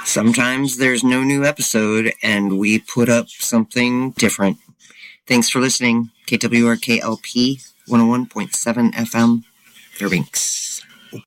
Sometimes there's no new episode and we put up something different. Thanks for listening. KWRK-LP 101.7 FM, Fairbanks.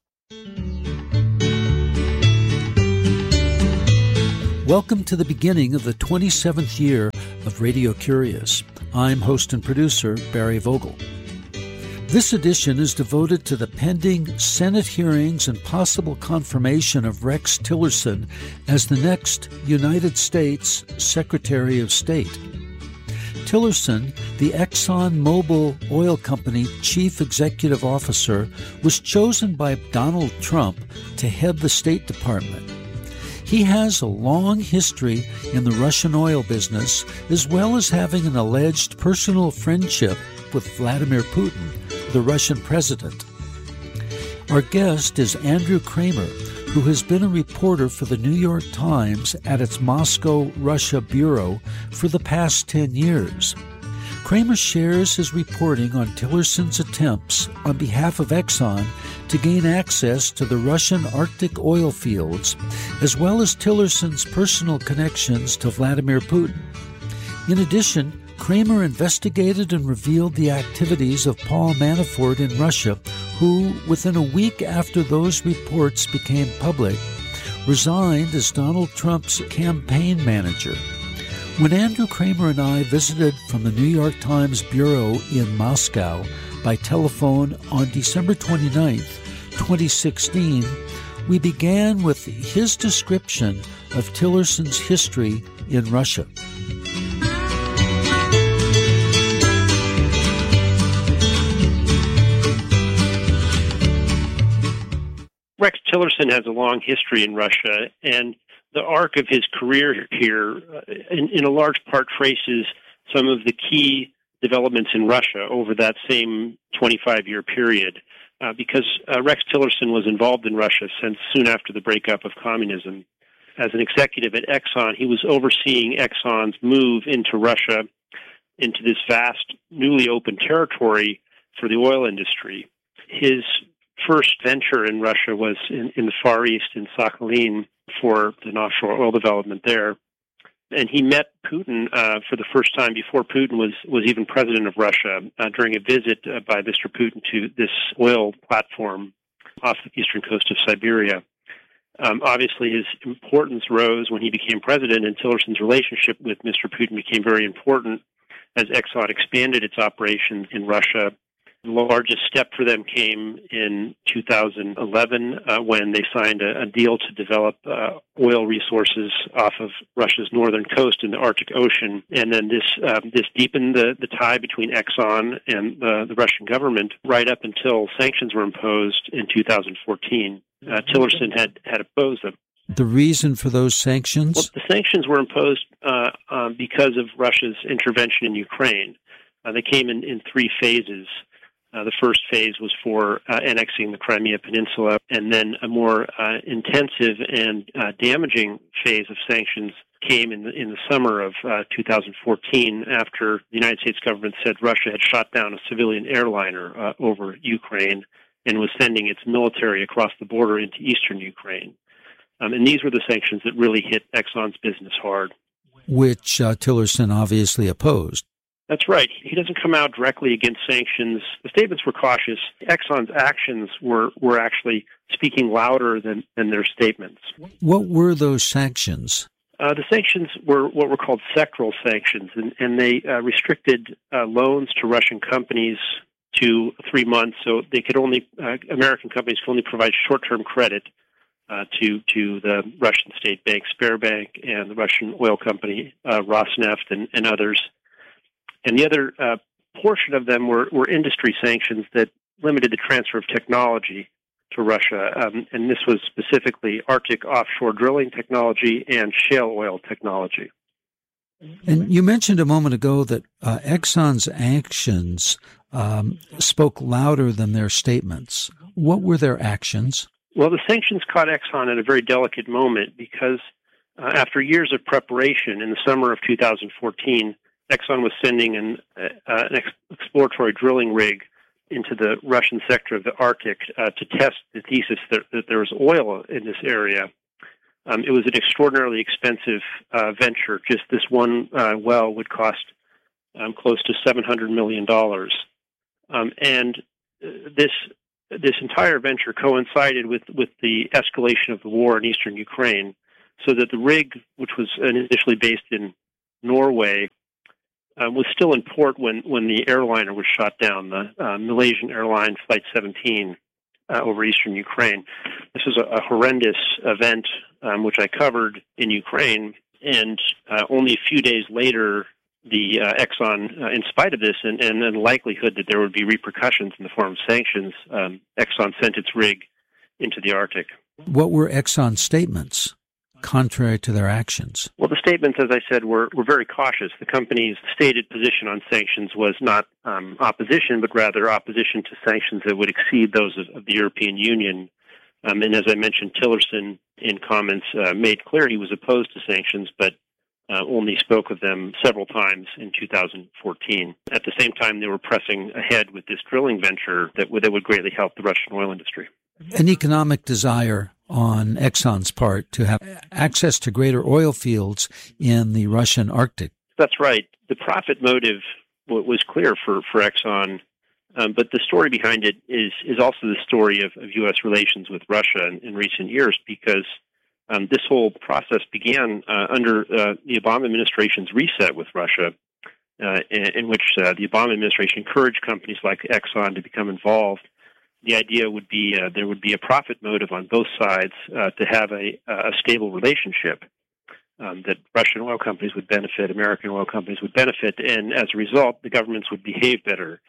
Welcome to the beginning of the 27th year of Radio Curious. I'm host and producer Barry Vogel. This edition is devoted to the pending Senate hearings and possible confirmation of Rex Tillerson as the next United States Secretary of State. Tillerson, the ExxonMobil Oil Company Chief Executive Officer, was chosen by Donald Trump to head the State Department. He has a long history in the Russian oil business, as well as having an alleged personal friendship with Vladimir Putin, the Russian president. Our guest is Andrew Kramer, who has been a reporter for the New York Times at its Moscow, Russia bureau for the past 10 years. Kramer shares his reporting on Tillerson's attempts on behalf of Exxon to gain access to the Russian Arctic oil fields, as well as Tillerson's personal connections to Vladimir Putin. In addition, Kramer investigated and revealed the activities of Paul Manafort in Russia, who, within a week after those reports became public, resigned as Donald Trump's campaign manager. When Andrew Kramer and I visited from the New York Times bureau in Moscow by telephone on December 29th, 2016, we began with his description of Tillerson's history in Russia. Rex Tillerson has a long history in Russia, and the arc of his career here, in a large part, traces some of the key developments in Russia over that same 25-year period, because Rex Tillerson was involved in Russia since soon after the breakup of communism. As an executive at Exxon, he was overseeing Exxon's move into Russia, into this vast, newly open territory for the oil industry. His first venture in Russia was in the Far East, in Sakhalin, for an offshore oil development there. And he met Putin for the first time before Putin was even president of Russia, during a visit by Mr. Putin to this oil platform off the eastern coast of Siberia. Obviously, his importance rose when he became president, and Tillerson's relationship with Mr. Putin became very important as Exxon expanded its operations in Russia. The largest step for them came in 2011 when they signed a deal to develop oil resources off of Russia's northern coast in the Arctic Ocean. And then this deepened the tie between Exxon and the Russian government right up until sanctions were imposed in 2014. Tillerson had opposed them. The reason for those sanctions? Well, the sanctions were imposed because of Russia's intervention in Ukraine. They came in three phases. The first phase was for annexing the Crimea Peninsula, and then a more intensive and damaging phase of sanctions came in the summer of 2014 after the United States government said Russia had shot down a civilian airliner over Ukraine and was sending its military across the border into eastern Ukraine. And these were the sanctions that really hit Exxon's business hard. Which Tillerson obviously opposed. That's right. He doesn't come out directly against sanctions. The statements were cautious. Exxon's actions were actually speaking louder than their statements. What were those sanctions? The sanctions were what were called sectoral sanctions, and they restricted loans to Russian companies to 3 months, so they could only American companies could only provide short-term credit to the Russian state bank Sberbank and the Russian oil company Rosneft and others. And the other portion of them were industry sanctions that limited the transfer of technology to Russia. And this was specifically Arctic offshore drilling technology and shale oil technology. And you mentioned a moment ago that Exxon's actions spoke louder than their statements. What were their actions? Well, the sanctions caught Exxon at a very delicate moment because after years of preparation in the summer of 2014, Exxon was sending an exploratory drilling rig into the Russian sector of the Arctic to test the thesis that there was oil in this area. It was an extraordinarily expensive venture. Just this one well would cost close to $700 million. And this entire venture coincided with the escalation of the war in eastern Ukraine, so that the rig, which was initially based in Norway, was still in port when the airliner was shot down, the Malaysian airline Flight 17 over eastern Ukraine. This was a horrendous event, which I covered in Ukraine, and only a few days later, the Exxon, in spite of this and the likelihood that there would be repercussions in the form of sanctions, Exxon sent its rig into the Arctic. What were Exxon's statements, contrary to their actions? Well, the statements, as I said, were very cautious. The company's stated position on sanctions was not opposition, but rather opposition to sanctions that would exceed those of the European Union. And as I mentioned, Tillerson, in comments, made clear he was opposed to sanctions, but only spoke of them several times in 2014. At the same time, they were pressing ahead with this drilling venture that would greatly help the Russian oil industry. An economic desire on Exxon's part to have access to greater oil fields in the Russian Arctic. That's right. The profit motive was clear for Exxon, but the story behind it is also the story of U.S. relations with Russia in recent years, because this whole process began under the Obama administration's reset with Russia, in which the Obama administration encouraged companies like Exxon to become involved. The idea would be there would be a profit motive on both sides to have a stable relationship, that Russian oil companies would benefit, American oil companies would benefit, and as a result, the governments would behave better.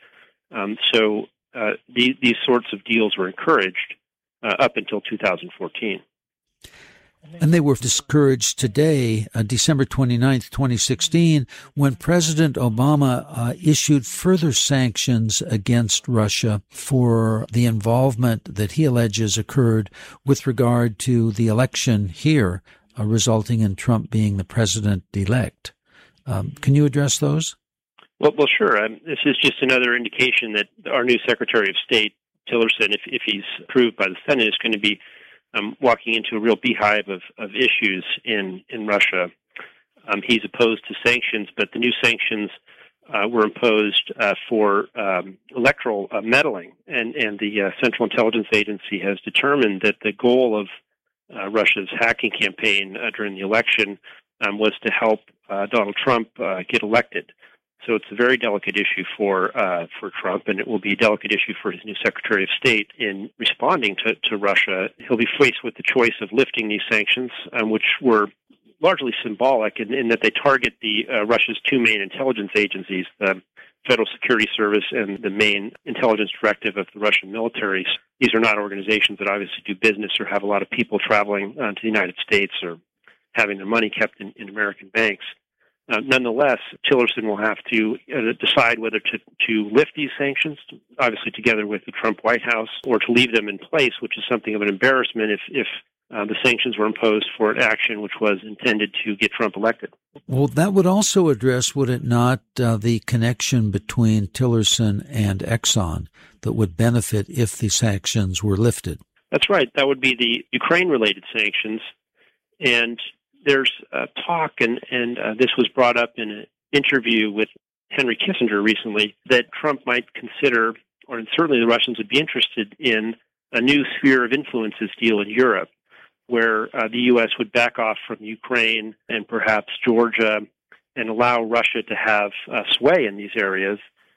So these sorts of deals were encouraged up until 2014. And they were discouraged today, December 29th, 2016, when President Obama issued further sanctions against Russia for the involvement that he alleges occurred with regard to the election here, resulting in Trump being the president-elect. Can you address those? Well, sure. This is just another indication that our new Secretary of State, Tillerson, if he's approved by the Senate, is going to be walking into a real beehive of issues in Russia. He's opposed to sanctions, but the new sanctions were imposed for electoral meddling, and the Central Intelligence Agency has determined that the goal of Russia's hacking campaign during the election was to help Donald Trump get elected. So it's a very delicate issue for Trump, and it will be a delicate issue for his new Secretary of State in responding to Russia. He'll be faced with the choice of lifting these sanctions, which were largely symbolic in that they target Russia's two main intelligence agencies, the Federal Security Service and the main intelligence directive of the Russian military. These are not organizations that obviously do business or have a lot of people traveling to the United States or having their money kept in American banks. Nonetheless, Tillerson will have to decide whether to lift these sanctions, obviously together with the Trump White House, or to leave them in place, which is something of an embarrassment if the sanctions were imposed for an action which was intended to get Trump elected. Well, that would also address, would it not, the connection between Tillerson and Exxon that would benefit if the sanctions were lifted? That's right. That would be the Ukraine-related sanctions, and there's talk, and this was brought up in an interview with Henry Kissinger recently, that Trump might consider, or certainly the Russians would be interested in, a new sphere of influences deal in Europe, where the U.S. would back off from Ukraine and perhaps Georgia and allow Russia to have sway in these areas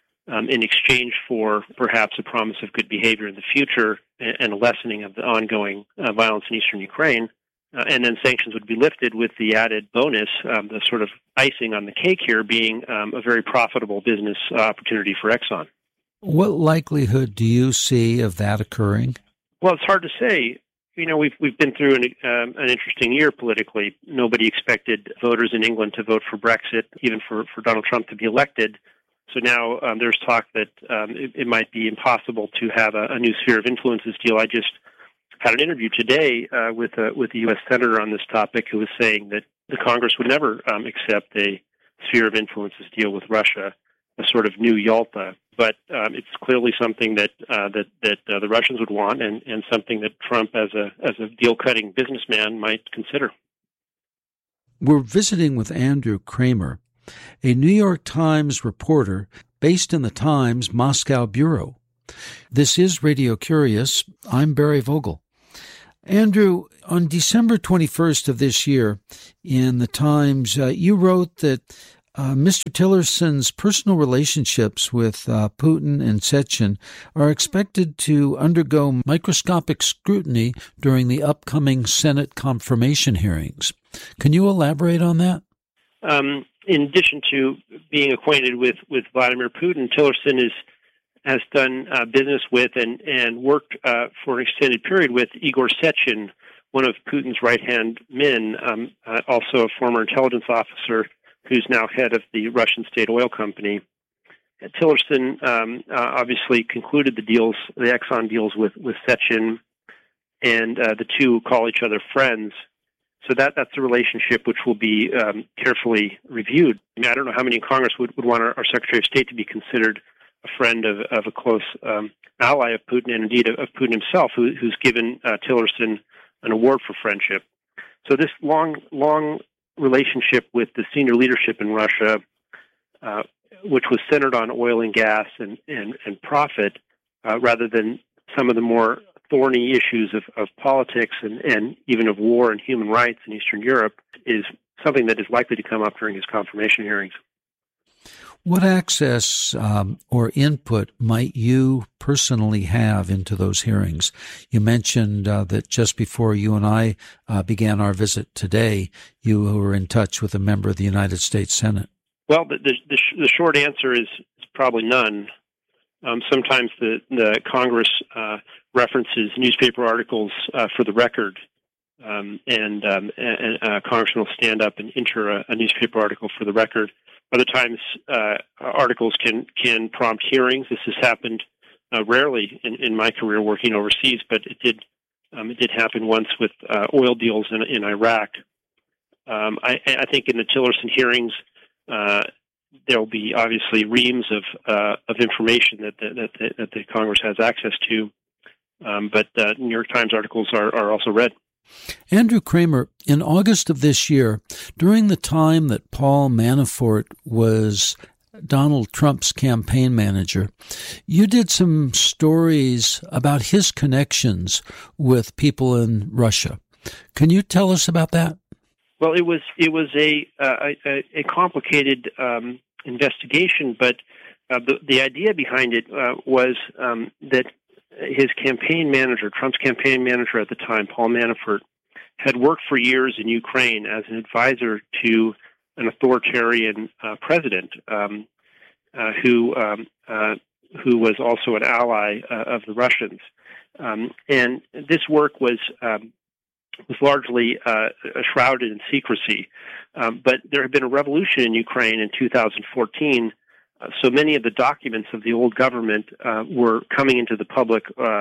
in exchange for perhaps a promise of good behavior in the future and a lessening of the ongoing violence in eastern Ukraine. And then sanctions would be lifted with the added bonus, the sort of icing on the cake here being a very profitable business opportunity for Exxon. What likelihood do you see of that occurring? Well, it's hard to say. You know, we've been through an interesting year politically. Nobody expected voters in England to vote for Brexit, even for Donald Trump to be elected. So now there's talk that it might be impossible to have a new sphere of influences deal. I just had an interview today with a U.S. senator on this topic who was saying that the Congress would never accept a sphere of influences deal with Russia, a sort of new Yalta. but it's clearly something that the Russians would want, and something that Trump, as a deal-cutting businessman, might consider. We're visiting with Andrew Kramer, a New York Times reporter based in the Times Moscow bureau. This is Radio Curious. I'm Barry Vogel. Andrew, on December 21st of this year, in the Times, you wrote that Mr. Tillerson's personal relationships with Putin and Sechin are expected to undergo microscopic scrutiny during the upcoming Senate confirmation hearings. Can you elaborate on that? In addition to being acquainted with Vladimir Putin, Tillerson has done business with and worked for an extended period with Igor Sechin, one of Putin's right-hand men, also a former intelligence officer who's now head of the Russian state oil company. Tillerson obviously concluded the Exxon deals with Sechin, and the two call each other friends. So that's a relationship which will be carefully reviewed. I don't know how many in Congress would want our Secretary of State to be considered a friend of a close ally of Putin, and indeed of Putin himself, who's given Tillerson an award for friendship. So this long relationship with the senior leadership in Russia, which was centered on oil and gas and profit, rather than some of the more thorny issues of politics and even of war and human rights in Eastern Europe, is something that is likely to come up during his confirmation hearings. What access or input might you personally have into those hearings? You mentioned that just before you and I began our visit today, you were in touch with a member of the United States Senate. Well, the short answer is probably none. Sometimes the Congress references newspaper articles for the record, and a congressman will stand up and enter a newspaper article for the record. Other times, articles can prompt hearings. This has happened rarely in my career working overseas, but it did happen once with oil deals in Iraq. I think in the Tillerson hearings, there will be obviously reams of information that the Congress has access to, but New York Times articles are also read. Andrew Kramer, in August of this year, during the time that Paul Manafort was Donald Trump's campaign manager, you did some stories about his connections with people in Russia. Can you tell us about that? Well, it was a complicated investigation, but the idea behind it was that his campaign manager, Trump's campaign manager at the time, Paul Manafort, had worked for years in Ukraine as an advisor to an authoritarian president who was also an ally of the Russians. And this work was largely shrouded in secrecy. But there had been a revolution in Ukraine in 2014. So many of the documents of the old government were coming into the public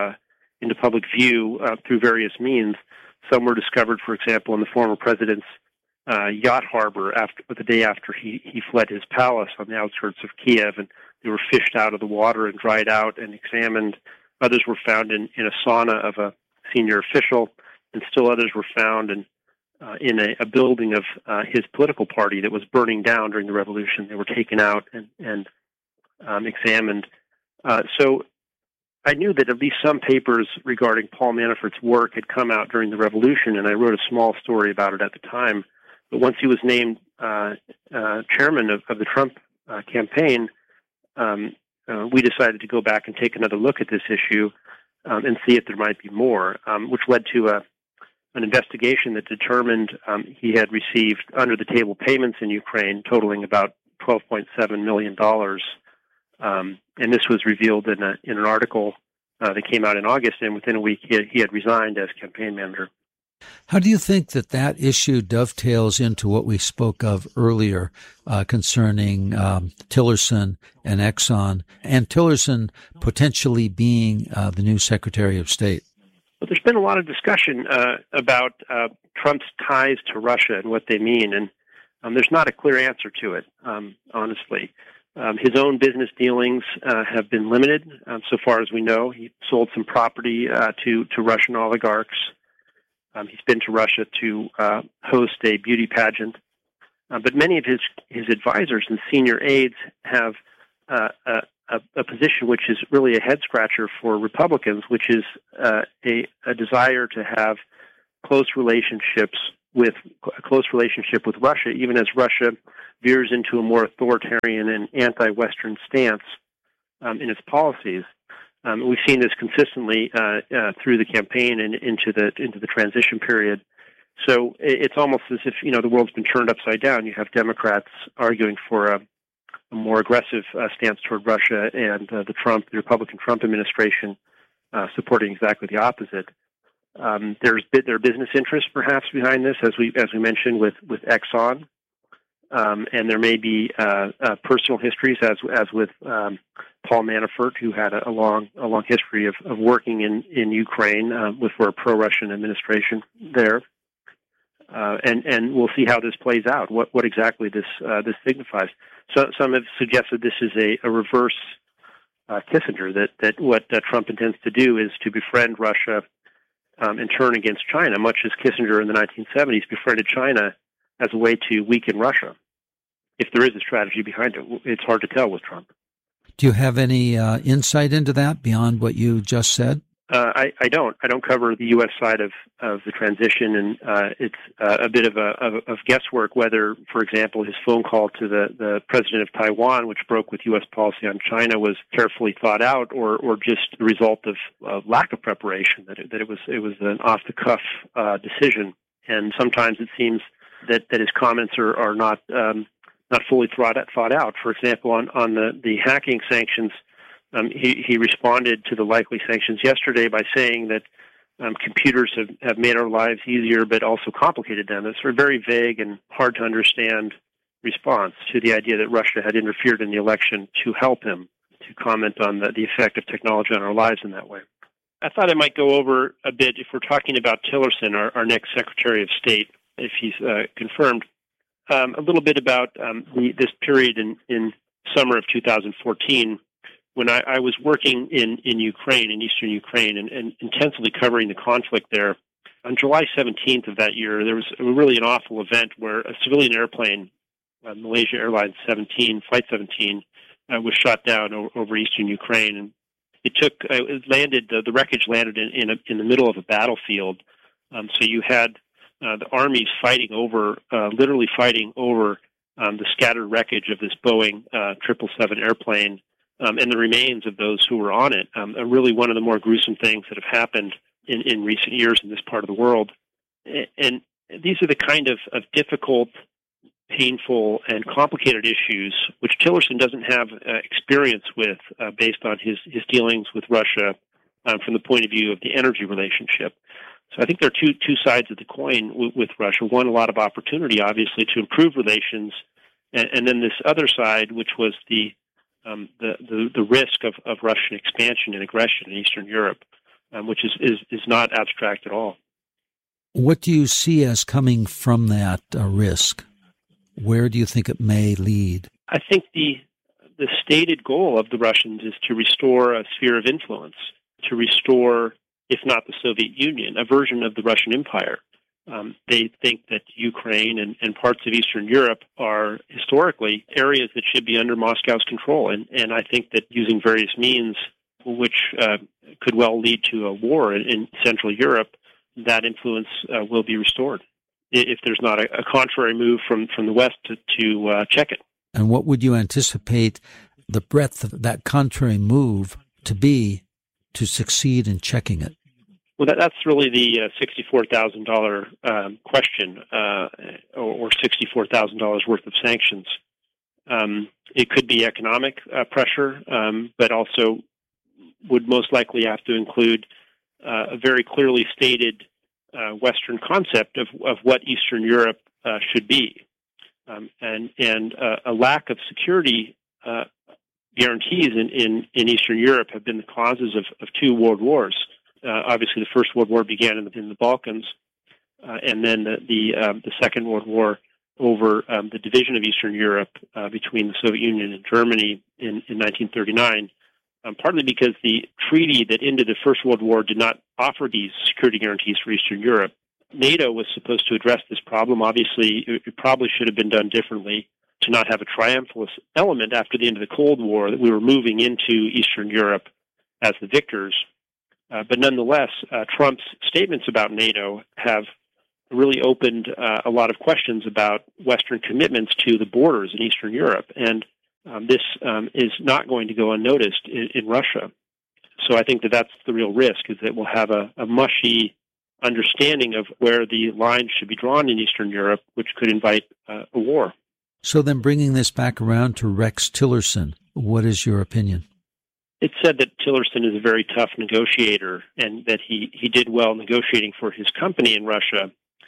view through various means. Some were discovered, for example, in the former president's yacht harbor the day after he fled his palace on the outskirts of Kiev, and they were fished out of the water and dried out and examined. Others were found in a sauna of a senior official, and still others were found in a building of his political party that was burning down during the revolution. They were taken out and examined. So I knew that at least some papers regarding Paul Manafort's work had come out during the revolution, and I wrote a small story about it at the time. But once he was named chairman of the Trump campaign, we decided to go back and take another look at this issue and see if there might be more, which led to an investigation that determined he had received under-the-table payments in Ukraine totaling about $12.7 million. And this was revealed in an article that came out in August, and within a week he had resigned as campaign manager. How do you think that issue dovetails into what we spoke of earlier concerning Tillerson and Exxon, and Tillerson potentially being the new Secretary of State? Well, there's been a lot of discussion about Trump's ties to Russia and what they mean, and there's not a clear answer to it, honestly. His own business dealings have been limited so far as we know. He sold some property to Russian oligarchs. He's been to Russia to host a beauty pageant. But many of his advisors and senior aides have a position which is really a head-scratcher for Republicans, which is a desire to have a close relationship with Russia, even as Russia veers into a more authoritarian and anti-Western stance in its policies. We've seen this consistently through the campaign and into the transition period. So it's almost as if the world's been turned upside down. You have Democrats arguing for a more aggressive stance toward Russia, and the Republican Trump administration supporting exactly the opposite. There are business interests perhaps behind this, as we mentioned with Exxon, and there may be personal histories, as with Paul Manafort, who had a long history of working in Ukraine for a pro-Russian administration there. And we'll see how this plays out. What exactly this signifies. So some have suggested this is a reverse Kissinger. That what Trump intends to do is to befriend Russia and turn against China, much as Kissinger in the 1970s befriended China as a way to weaken Russia. If there is a strategy behind it, it's hard to tell with Trump. Do you have any insight into that beyond what you just said? I don't. I don't cover the U.S. side of the transition, and it's a bit of guesswork whether, for example, his phone call to the president of Taiwan, which broke with U.S. policy on China, was carefully thought out, or just the result of lack of preparation. That it was an off the cuff decision, and sometimes it seems that his comments are not fully thought out. For example, on the hacking sanctions. He responded to the likely sanctions yesterday by saying that computers have made our lives easier but also complicated them. It's a very vague and hard to understand response to the idea that Russia had interfered in the election to help him, to comment on the effect of technology on our lives in that way. I thought I might go over a bit, if we're talking about Tillerson, our next Secretary of State, if he's confirmed, a little bit about this period in summer of 2014, when I was working in Ukraine, in eastern Ukraine, and intensely covering the conflict there. On July 17th of that year, there was really an awful event where a civilian airplane, Malaysia Airlines Flight 17, was shot down over eastern Ukraine. And the wreckage landed in the middle of a battlefield. So you had the armies literally fighting over the scattered wreckage of this Boeing 777 airplane. And the remains of those who were on it, really one of the more gruesome things that have happened in recent years in this part of the world. And these are the kind of difficult, painful, and complicated issues which Tillerson doesn't have experience with based on his dealings with Russia from the point of view of the energy relationship. So I think there are two sides of the coin with Russia. One, a lot of opportunity, obviously, to improve relations, and then this other side, which was the risk of Russian expansion and aggression in Eastern Europe, which is not abstract at all. What do you see as coming from that risk? Where do you think it may lead? I think the stated goal of the Russians is to restore a sphere of influence, to restore, if not the Soviet Union, a version of the Russian Empire. They think that Ukraine and parts of Eastern Europe are historically areas that should be under Moscow's control. And I think that using various means, which could well lead to a war in Central Europe, that influence will be restored if there's not a contrary move from the West to check it. And what would you anticipate the breadth of that contrary move to be to succeed in checking it? Well, that's really the $64,000 question, or $64,000 worth of sanctions. It could be economic pressure, but also would most likely have to include a very clearly stated Western concept of what Eastern Europe should be, and a lack of security guarantees in Eastern Europe have been the causes of two world wars. Obviously, the First World War began in the Balkans, and then the Second World War over the division of Eastern Europe between the Soviet Union and Germany in 1939, partly because the treaty that ended the First World War did not offer these security guarantees for Eastern Europe. NATO was supposed to address this problem. Obviously, it probably should have been done differently to not have a triumphalist element after the end of the Cold War, that we were moving into Eastern Europe as the victors. But nonetheless, Trump's statements about NATO have really opened a lot of questions about Western commitments to the borders in Eastern Europe. And this is not going to go unnoticed in Russia. So I think that that's the real risk, is that we'll have a mushy understanding of where the lines should be drawn in Eastern Europe, which could invite a war. So then bringing this back around to Rex Tillerson, what is your opinion? It's said that Tillerson is a very tough negotiator and that he did well negotiating for his company in Russia.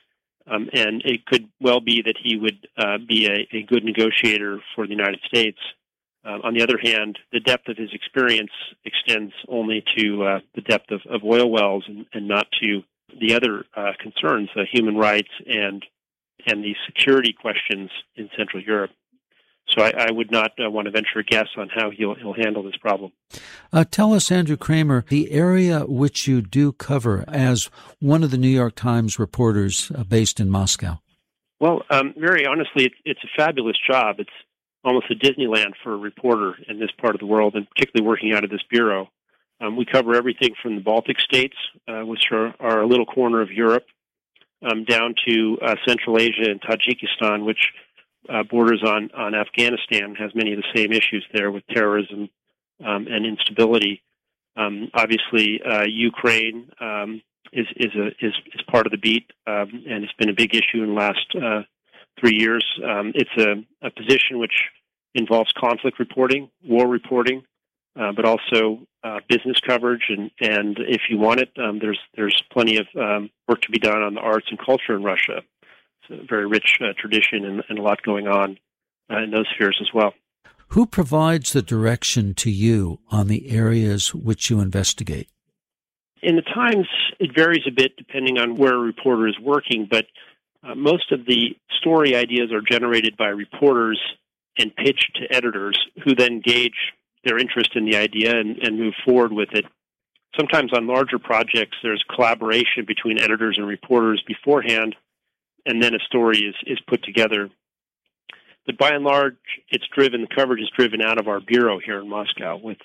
And it could well be that he would be a good negotiator for the United States. On the other hand, the depth of his experience extends only to the depth of oil wells and not to the other concerns, human rights and the security questions in Central Europe. So I would not want to venture a guess on how he'll handle this problem. Tell us, Andrew Kramer, the area which you do cover as one of the New York Times reporters based in Moscow. Well, very honestly, it's a fabulous job. It's almost a Disneyland for a reporter in this part of the world, and particularly working out of this bureau. We cover everything from the Baltic states, which are a little corner of Europe, down to Central Asia and Tajikistan, which borders on Afghanistan, has many of the same issues there with terrorism and instability. Obviously, Ukraine is part of the beat, and it's been a big issue in the last 3 years. It's a position which involves conflict reporting, war reporting, but also business coverage, and if you want it, there's plenty of work to be done on the arts and culture in Russia. It's a very rich tradition and a lot going on in those spheres as well. Who provides the direction to you on the areas which you investigate? In the Times, it varies a bit depending on where a reporter is working, but most of the story ideas are generated by reporters and pitched to editors, who then gauge their interest in the idea and move forward with it. Sometimes on larger projects, there's collaboration between editors and reporters beforehand, and then a story is put together. But by and large, the coverage is driven out of our bureau here in Moscow, with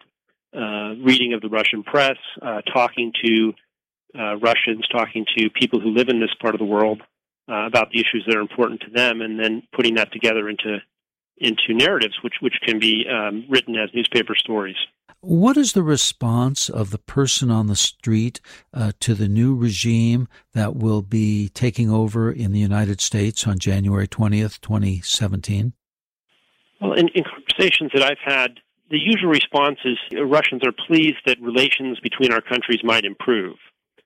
reading of the Russian press, talking to Russians, talking to people who live in this part of the world about the issues that are important to them, and then putting that together into narratives, which can be written as newspaper stories. What is the response of the person on the street to the new regime that will be taking over in the United States on January 20th, 2017? Well, in conversations that I've had, the usual response is Russians are pleased that relations between our countries might improve.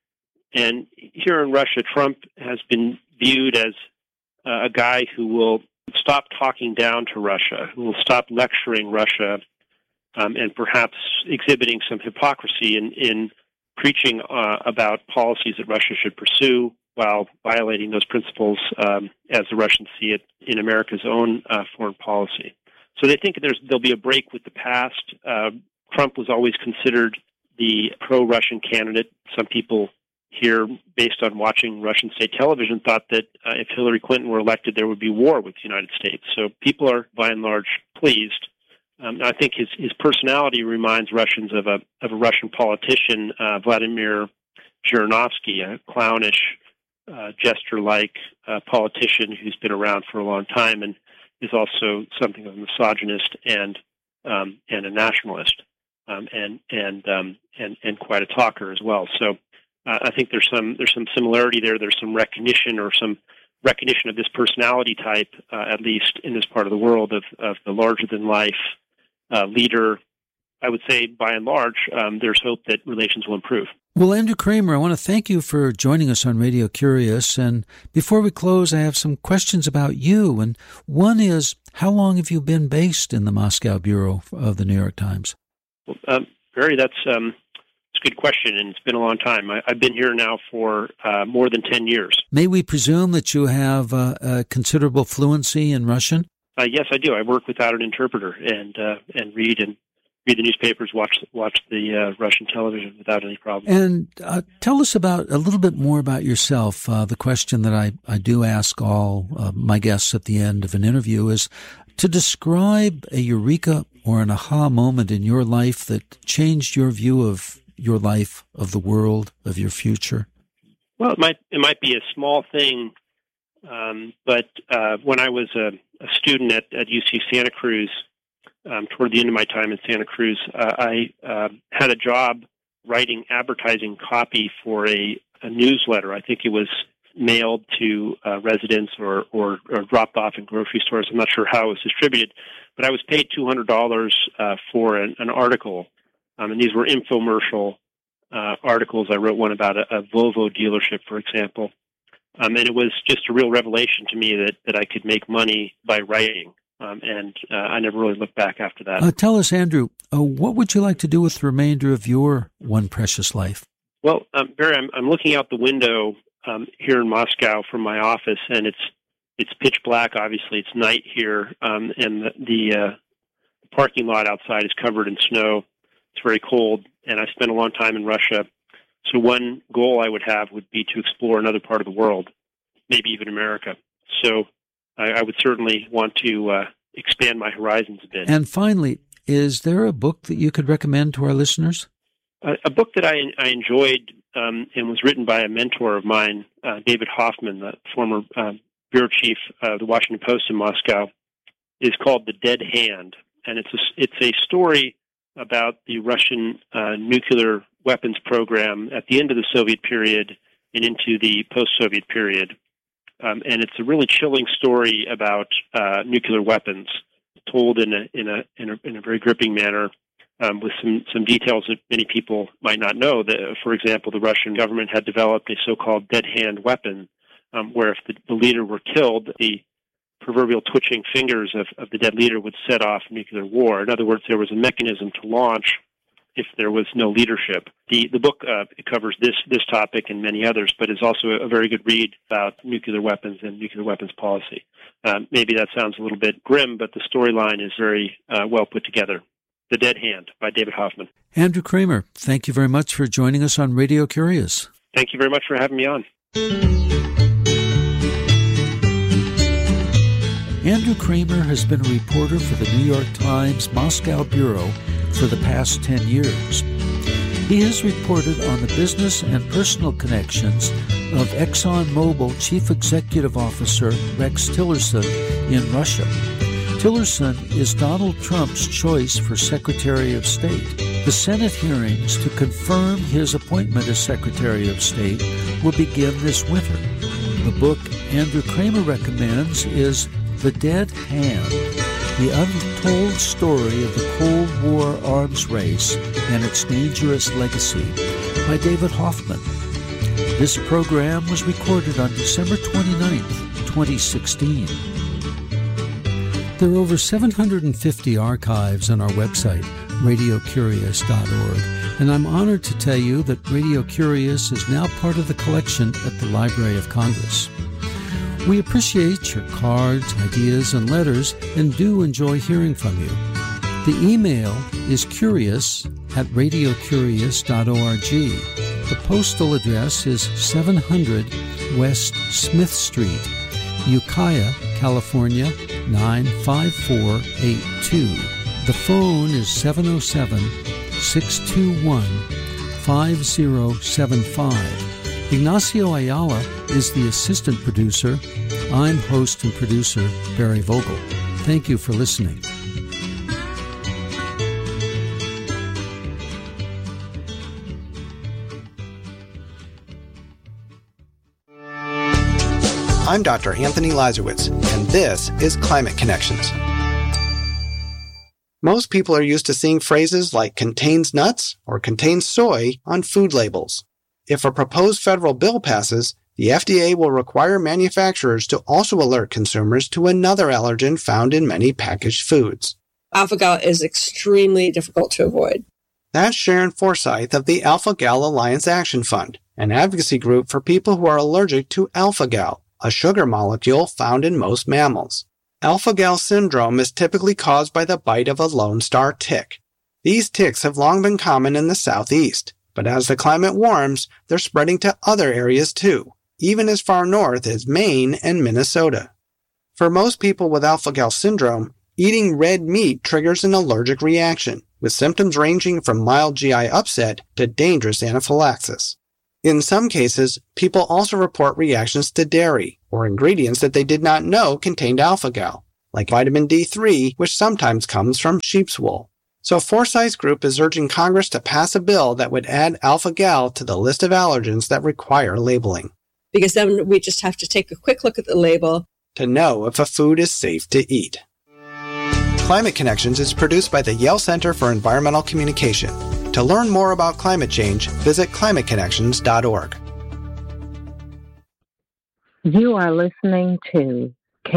And here in Russia, Trump has been viewed as a guy who will stop talking down to Russia, who will stop lecturing Russia, and perhaps exhibiting some hypocrisy in preaching about policies that Russia should pursue while violating those principles as the Russians see it in America's own foreign policy. So they think there'll be a break with the past. Trump was always considered the pro-Russian candidate. Some people here, based on watching Russian state television, thought that if Hillary Clinton were elected, there would be war with the United States. So people are, by and large, pleased. I think his personality reminds Russians of a Russian politician, Vladimir Zhirinovsky, a clownish, jester-like politician who's been around for a long time and is also something of a misogynist and a nationalist, and quite a talker as well. So I think there's some similarity there. There's some recognition of this personality type, at least in this part of the world, of the larger-than-life leader. I would say, by and large, there's hope that relations will improve. Well, Andrew Kramer, I want to thank you for joining us on Radio Curious. And before we close, I have some questions about you. And one is, how long have you been based in the Moscow bureau of the New York Times? Barry, that's a good question, and it's been a long time. I've been here now for more than 10 years. May we presume that you have a considerable fluency in Russian? Yes, I do. I work without an interpreter and read the newspapers, watch the Russian television without any problem. And tell us a little bit more about yourself. The question that I do ask all my guests at the end of an interview is to describe a eureka or an aha moment in your life that changed your view of your life, of the world, of your future. Well, it might be a small thing, but when I was a student at UC Santa Cruz, toward the end of my time in Santa Cruz, I had a job writing advertising copy for a newsletter. I think it was mailed to residents or dropped off in grocery stores. I'm not sure how it was distributed, but I was paid $200 for an article, and these were infomercial articles. I wrote one about a Volvo dealership, for example, and it was just a real revelation to me that I could make money by writing. And I never really looked back after that. Tell us, Andrew, what would you like to do with the remainder of your one precious life? Well, Barry, I'm looking out the window here in Moscow from my office, and it's pitch black. Obviously, it's night here, and the parking lot outside is covered in snow. It's very cold, and I spent a long time in Russia. So one goal I would have would be to explore another part of the world, maybe even America. So I would certainly want to expand my horizons a bit. And finally, is there a book that you could recommend to our listeners? A book that I enjoyed and was written by a mentor of mine, David Hoffman, the former bureau chief of the Washington Post in Moscow, is called The Dead Hand. And it's a story about the Russian nuclear weapons program at the end of the Soviet period and into the post-Soviet period. And it's a really chilling story about nuclear weapons, told in a very gripping manner, with some details that many people might not know. That, for example, the Russian government had developed a so-called dead hand weapon, where if the leader were killed, the proverbial twitching fingers of the dead leader would set off nuclear war. In other words, there was a mechanism to launch if there was no leadership. The book covers this topic and many others, but is also a very good read about nuclear weapons and nuclear weapons policy. Maybe that sounds a little bit grim, but the storyline is very well put together. The Dead Hand by David Hoffman. Andrew Kramer, thank you very much for joining us on Radio Curious. Thank you very much for having me on. Andrew Kramer has been a reporter for the New York Times Moscow Bureau for the past 10 years. He has reported on the business and personal connections of ExxonMobil Chief Executive Officer Rex Tillerson in Russia. Tillerson is Donald Trump's choice for Secretary of State. The Senate hearings to confirm his appointment as Secretary of State will begin this winter. The book Andrew Kramer recommends is The Dead Hand, the untold story of the Cold War arms race and its dangerous legacy, by David Hoffman. This program was recorded on December 29th, 2016. There are over 750 archives on our website, radiocurious.org, and I'm honored to tell you that Radio Curious is now part of the collection at the Library of Congress. We appreciate your cards, ideas, and letters, and do enjoy hearing from you. The email is curious@radiocurious.org. The postal address is 700 West Smith Street, Ukiah, California, 95482. The phone is 707-621-5075. Ignacio Ayala is the assistant producer. I'm host and producer Barry Vogel. Thank you for listening. I'm Dr. Anthony Lazarowitz, and this is Climate Connections. Most people are used to seeing phrases like contains nuts or contains soy on food labels. If a proposed federal bill passes, the FDA will require manufacturers to also alert consumers to another allergen found in many packaged foods. Alpha-gal is extremely difficult to avoid. That's Sharon Forsyth of the Alpha-Gal Alliance Action Fund, an advocacy group for people who are allergic to alpha-gal, a sugar molecule found in most mammals. Alpha-gal syndrome is typically caused by the bite of a Lone Star tick. These ticks have long been common in the southeast, but as the climate warms, they're spreading to other areas too, even as far north as Maine and Minnesota. For most people with alpha-gal syndrome, eating red meat triggers an allergic reaction, with symptoms ranging from mild GI upset to dangerous anaphylaxis. In some cases, people also report reactions to dairy or ingredients that they did not know contained alpha-gal, like vitamin D3, which sometimes comes from sheep's wool. So Forsyth's group is urging Congress to pass a bill that would add alpha-gal to the list of allergens that require labeling. Because then we just have to take a quick look at the label to know if a food is safe to eat. Climate Connections is produced by the Yale Center for Environmental Communication. To learn more about climate change, visit climateconnections.org. You are listening to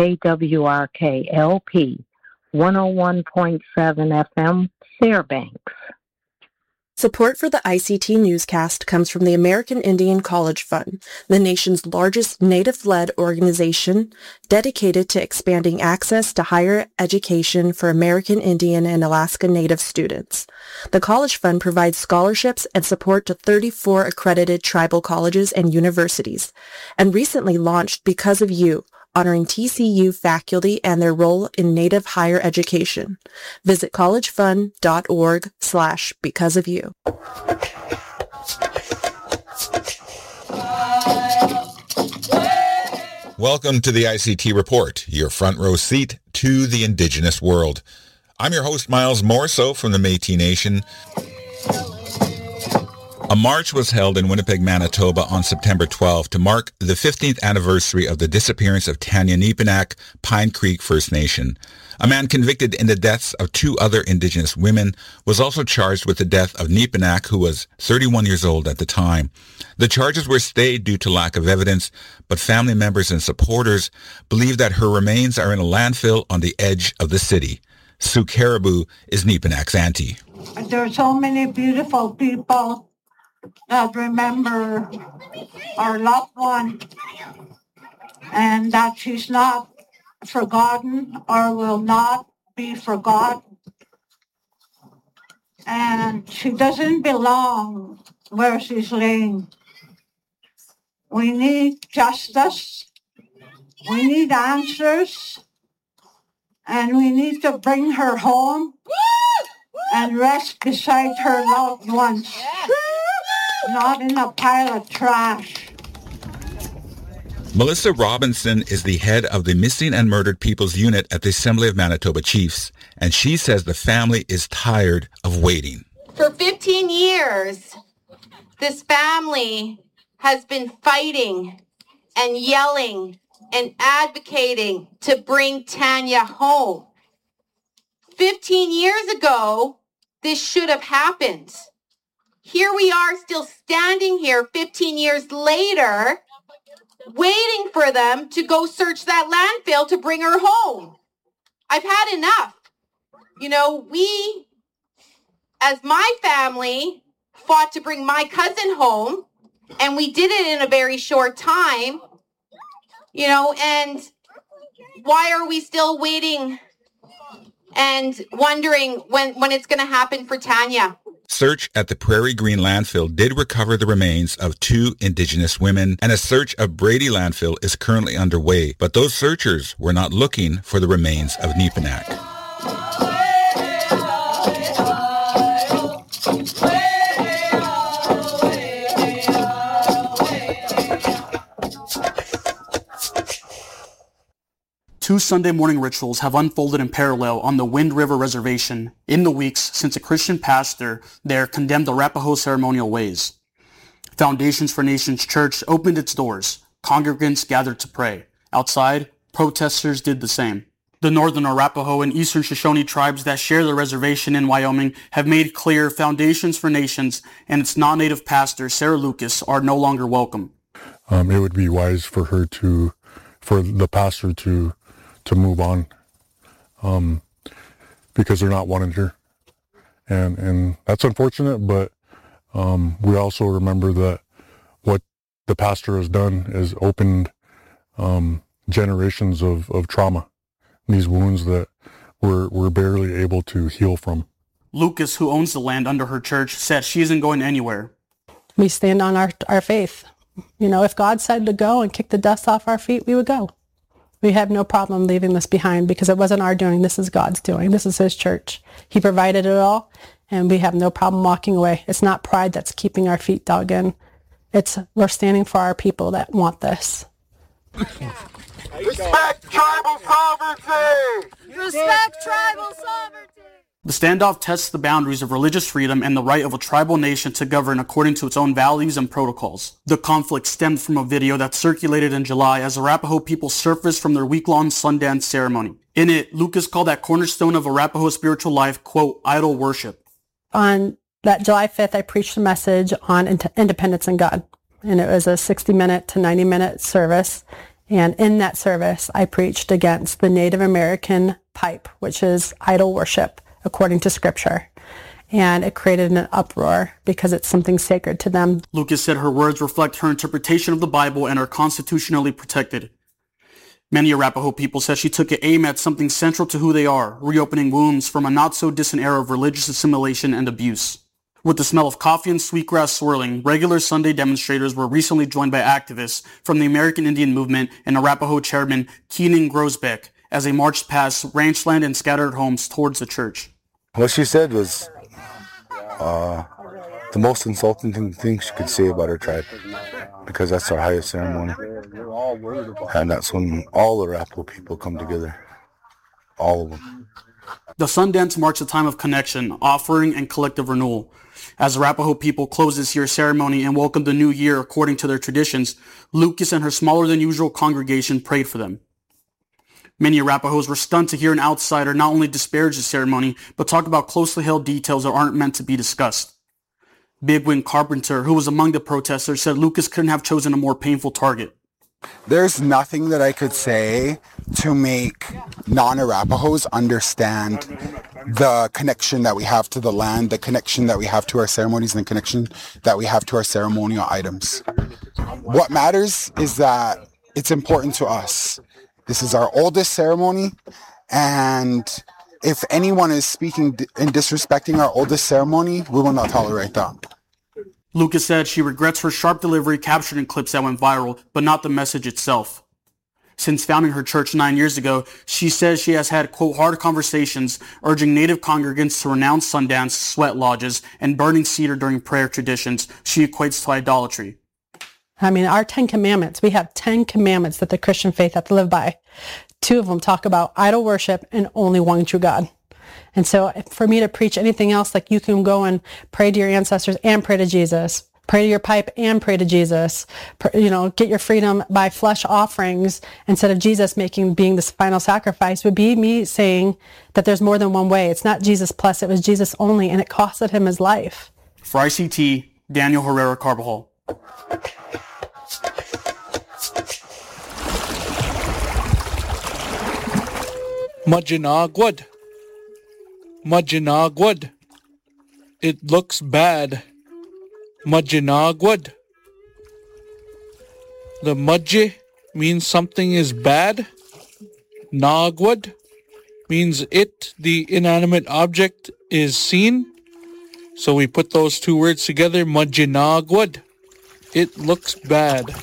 KWRK-LP 101.7 FM, Fairbanks. Support for the ICT newscast comes from the American Indian College Fund, the nation's largest Native-led organization dedicated to expanding access to higher education for American Indian and Alaska Native students. The College Fund provides scholarships and support to 34 accredited tribal colleges and universities, and recently launched Because of You, honoring TCU faculty and their role in Native higher education. Visit collegefund.org/becauseofyou. Welcome to the ICT Report, your front row seat to the Indigenous world. I'm your host, Miles Morso from the Métis Nation. A march was held in Winnipeg, Manitoba on September 12 to mark the 15th anniversary of the disappearance of Tanya Nepinak, Pine Creek First Nation. A man convicted in the deaths of 2 other Indigenous women was also charged with the death of Nepinak, who was 31 years old at the time. The charges were stayed due to lack of evidence, but family members and supporters believe that her remains are in a landfill on the edge of the city. Sue Caribou is Nepinak's auntie. There are so many beautiful people that remember our loved one and that she's not forgotten or will not be forgotten. And she doesn't belong where she's laying. We need justice. We need answers. And we need to bring her home and rest beside her loved ones. Not in a pile of trash. Melissa Robinson is the head of the Missing and Murdered People's Unit at the Assembly of Manitoba Chiefs, and she says the family is tired of waiting. For 15 years, this family has been fighting and yelling and advocating to bring Tanya home. 15 years ago, this should have happened. Here we are still standing here 15 years later, waiting for them to go search that landfill to bring her home. I've had enough. You know, we, as my family, fought to bring my cousin home, and we did it in a very short time, you know, and why are we still waiting and wondering when it's going to happen for Tanya? Search at the Prairie Green landfill did recover the remains of 2 Indigenous women, and a search of Brady landfill is currently underway, but those searchers were not looking for the remains of Nepinak. Two Sunday morning rituals have unfolded in parallel on the Wind River Reservation in the weeks since a Christian pastor there condemned the Arapaho ceremonial ways. Foundations for Nations Church opened its doors. Congregants gathered to pray. Outside, protesters did the same. The Northern Arapaho and Eastern Shoshone tribes that share the reservation in Wyoming have made clear Foundations for Nations and its non-native pastor, Sarah Lucas, are no longer welcome. It would be wise for the pastor to move on, because they're not wanted here. And that's unfortunate, but we also remember that what the pastor has done is opened generations of trauma, these wounds that we're barely able to heal from. Lucas, who owns the land under her church, said she isn't going anywhere. We stand on our faith. You know, if God said to go and kick the dust off our feet, we would go. We have no problem leaving this behind because it wasn't our doing. This is God's doing. This is his church. He provided it all, and we have no problem walking away. It's not pride that's keeping our feet dug in. We're standing for our people that want this. Respect tribal sovereignty! Respect tribal sovereignty! The standoff tests the boundaries of religious freedom and the right of a tribal nation to govern according to its own values and protocols. The conflict stemmed from a video that circulated in July as Arapaho people surfaced from their week-long Sundance ceremony. In it, Lucas called that cornerstone of Arapaho spiritual life, quote, idol worship. On that July 5th, I preached a message on independence in God, and it was a 60-minute to 90-minute service. And in that service, I preached against the Native American pipe, which is idol worship, according to Scripture. And it created an uproar because it's something sacred to them. Lucas said her words reflect her interpretation of the Bible and are constitutionally protected. Many Arapaho people said she took aim at something central to who they are, reopening wounds from a not-so-distant era of religious assimilation and abuse. With the smell of coffee and sweetgrass swirling, regular Sunday demonstrators were recently joined by activists from the American Indian Movement and Arapaho chairman Keenan Grosbeck as they marched past ranchland and scattered homes towards the church. What she said was the most insulting thing she could say about her tribe, because that's our highest ceremony. And that's when all the Arapaho people come together. All of them. The Sundance marks a time of connection, offering, and collective renewal. As Arapaho people close this year's ceremony and welcome the new year according to their traditions, Lucas and her smaller-than-usual congregation prayed for them. Many Arapahos were stunned to hear an outsider not only disparage the ceremony, but talk about closely held details that aren't meant to be discussed. Big Wing Carpenter, who was among the protesters, said Lucas couldn't have chosen a more painful target. There's nothing that I could say to make non-Arapahos understand the connection that we have to the land, the connection that we have to our ceremonies, and the connection that we have to our ceremonial items. What matters is that it's important to us. This is our oldest ceremony, and if anyone is speaking and disrespecting our oldest ceremony, we will not tolerate that. Lucas said she regrets her sharp delivery captured in clips that went viral, but not the message itself. Since founding her church 9 years ago, she says she has had, quote, hard conversations urging Native congregants to renounce Sundance, sweat lodges, and burning cedar during prayer traditions she equates to idolatry. I mean, our 10 commandments, we have 10 commandments that the Christian faith have to live by. 2 of them talk about idol worship and only one true God. And so for me to preach anything else, like you can go and pray to your ancestors and pray to Jesus, pray to your pipe and pray to Jesus, get your freedom by flesh offerings instead of Jesus being this final sacrifice, would be me saying that there's more than one way. It's not Jesus plus, it was Jesus only, and it costed him his life. For ICT, Daniel Herrera Carbajal. Majinagwad. Majinagwad. It looks bad. Majinagwad. The Majji means something is bad. Nagwad means it, the inanimate object, is seen. So we put those 2 words together, Majinagwad. It looks bad.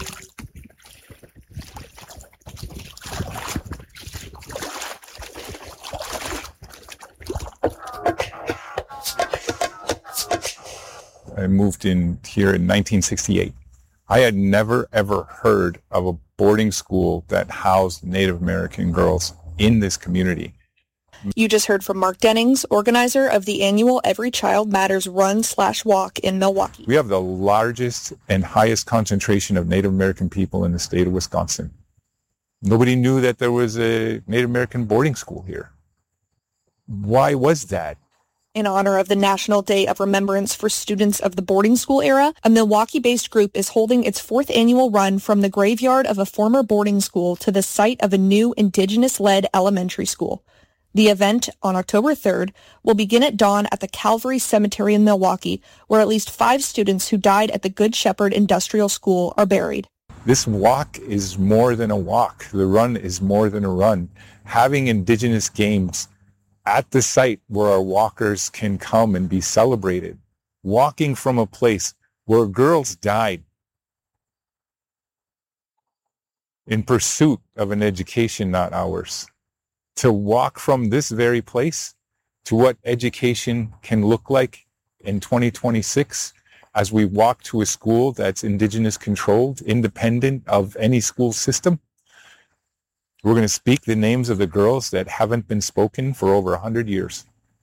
I moved in here in 1968. I had never, ever heard of a boarding school that housed Native American girls in this community. You just heard from Mark Dennings, organizer of the annual Every Child Matters Run/Walk in Milwaukee. We have the largest and highest concentration of Native American people in the state of Wisconsin. Nobody knew that there was a Native American boarding school here. Why was that? In honor of the National Day of Remembrance for Students of the Boarding School Era, a Milwaukee-based group is holding its 4th annual run from the graveyard of a former boarding school to the site of a new Indigenous-led elementary school. The event on October 3rd will begin at dawn at the Calvary Cemetery in Milwaukee, where at least 5 students who died at the Good Shepherd Industrial School are buried. This walk is more than a walk. The run is more than a run. Having Indigenous games at the site where our walkers can come and be celebrated. Walking from a place where girls died in pursuit of an education not ours. To walk from this very place to what education can look like in 2026 as we walk to a school that's Indigenous controlled, independent of any school system. We're going to speak the names of the girls that haven't been spoken for over 100 years.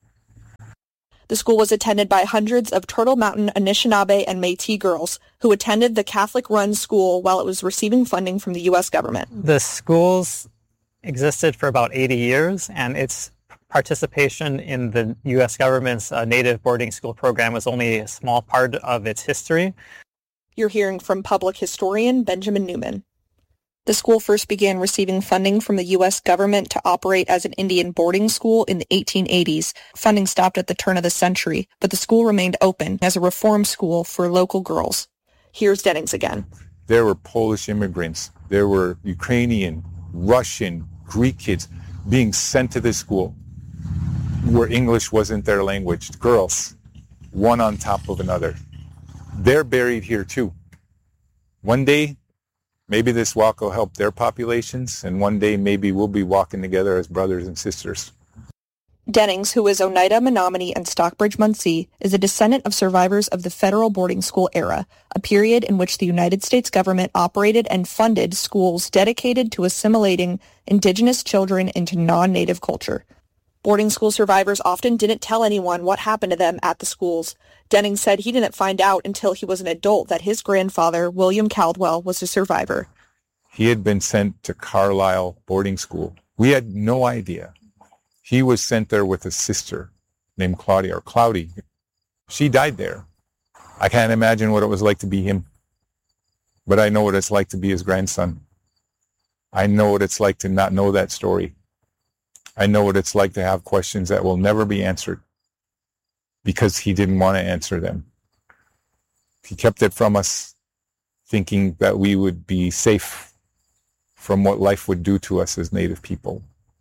The school was attended by hundreds of Turtle Mountain Anishinaabe and Métis girls who attended the Catholic-run school while it was receiving funding from the U.S. government. The schools existed for about 80 years, and its participation in the U.S. government's native boarding school program was only a small part of its history. You're hearing from public historian Benjamin Newman. The school first began receiving funding from the U.S. government to operate as an Indian boarding school in the 1880s. Funding stopped at the turn of the century, but the school remained open as a reform school for local girls. Here's Dennings again. There were Polish immigrants. There were Ukrainian, Russian, Greek kids being sent to this school where English wasn't their language. Girls, one on top of another. They're buried here too. One day, maybe this walk will help their populations, and one day maybe we'll be walking together as brothers and sisters. Dennings, who is Oneida, Menominee, and Stockbridge Munsee, is a descendant of survivors of the federal boarding school era, a period in which the United States government operated and funded schools dedicated to assimilating Indigenous children into non-Native culture. Boarding school survivors often didn't tell anyone what happened to them at the schools. Dennings said he didn't find out until he was an adult that his grandfather, William Caldwell, was a survivor. He had been sent to Carlisle boarding school. We had no idea. He was sent there with a sister named Claudia, or Cloudy. She died there. I can't imagine what it was like to be him, but I know what it's like to be his grandson. I know what it's like to not know that story. I know what it's like to have questions that will never be answered because he didn't want to answer them. He kept it from us, thinking that we would be safe from what life would do to us as Native people.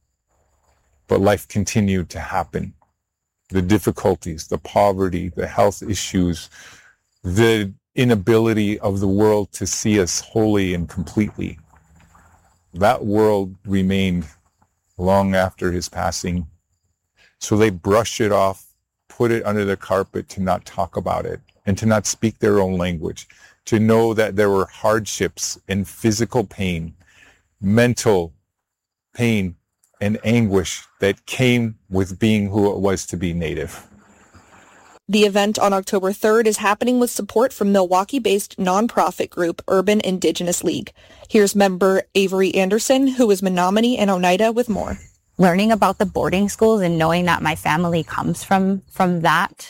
But life continued to happen. The difficulties, the poverty, the health issues, the inability of the world to see us wholly and completely. That world remained long after his passing. So they brushed it off, put it under the carpet to not talk about it and to not speak their own language, to know that there were hardships and physical pain, mental pain, and anguish that came with being who it was to be Native. The event on October 3rd is happening with support from Milwaukee-based nonprofit group Urban Indigenous League. Here's member Avery Anderson, who is Menominee and Oneida, with more. Learning about the boarding schools and knowing that my family comes from that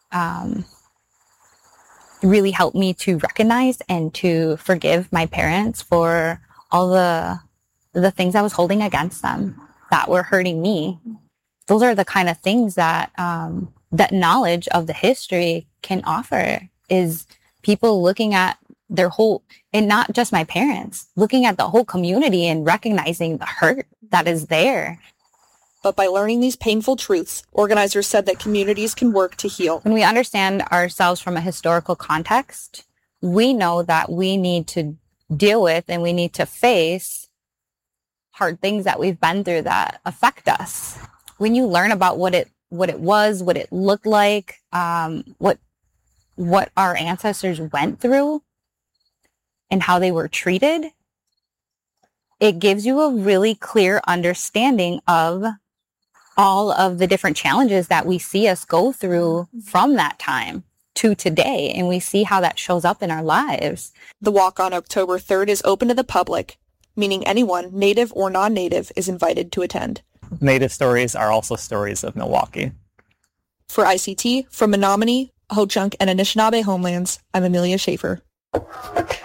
really helped me to recognize and to forgive my parents for all the things I was holding against them that were hurting me. Those are the kind of things that that knowledge of the history can offer, is people looking at their whole, and not just my parents, looking at the whole community and recognizing the hurt that is there. But by learning these painful truths, organizers said that communities can work to heal. When we understand ourselves from a historical context, we know that we need to deal with and we need to face hard things that we've been through that affect us. When you learn about what it was, what it looked like, what our ancestors went through and how they were treated, it gives you a really clear understanding of all of the different challenges that we see us go through from that time to today, and we see how that shows up in our lives. The walk on October 3rd is open to the public, meaning anyone, Native or non-Native, is invited to attend. Native stories are also stories of Milwaukee. For ICT, from Menominee, Ho-Chunk, and Anishinaabe homelands, I'm Amelia Schaefer.